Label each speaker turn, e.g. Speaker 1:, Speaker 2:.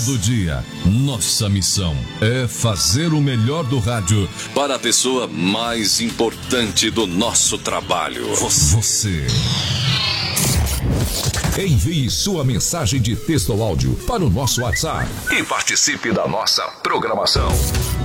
Speaker 1: Todo dia, nossa missão é fazer o melhor do rádio para a pessoa mais importante do nosso trabalho. Você. Envie sua mensagem de texto ou áudio para o nosso WhatsApp e participe da nossa programação.